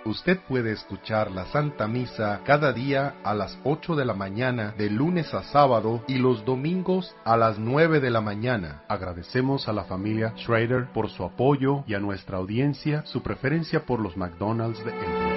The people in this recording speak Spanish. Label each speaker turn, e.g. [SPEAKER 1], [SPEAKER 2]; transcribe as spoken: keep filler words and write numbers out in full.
[SPEAKER 1] Usted puede escuchar la Santa Misa cada día a las ocho de la mañana, de lunes a sábado, y los domingos a las nueve de la mañana.
[SPEAKER 2] Agradecemos a la familia Schrader por su apoyo y a nuestra audiencia su preferencia por los McDonald's de Elmwood.